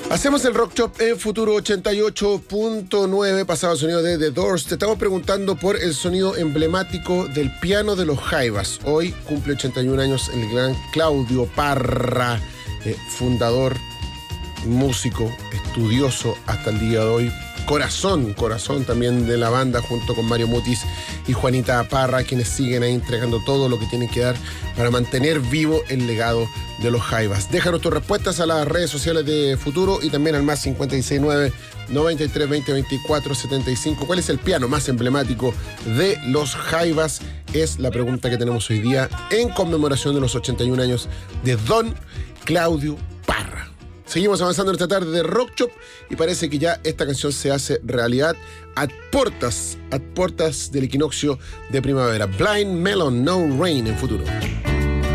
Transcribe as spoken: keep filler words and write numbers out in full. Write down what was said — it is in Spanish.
Hacemos el Rock Shop en Futuro ochenta y ocho punto nueve, pasado el sonido de The Doors. Te estamos preguntando por el sonido emblemático del piano de los Jaivas. Hoy cumple ochenta y un años el gran Claudio Parra, eh, fundador, músico, estudioso hasta el día de hoy. Corazón, corazón también de la banda, junto con Mario Mutis y Juanita Parra, quienes siguen ahí entregando todo lo que tienen que dar para mantener vivo el legado de los Jaivas. Déjanos tus respuestas a las redes sociales de Futuro y también al más cincuenta y seis nueve, noventa y tres, veinte, veinticuatro, setenta y cinco. ¿Cuál es el piano más emblemático de los Jaivas? Es la pregunta que tenemos hoy día en conmemoración de los ochenta y un años de Don Claudio Parra. Seguimos avanzando en esta tarde de Rock Shop y parece que ya esta canción se hace realidad a puertas, a puertas del equinoccio de primavera. Blind Melon, No Rain en Futuro.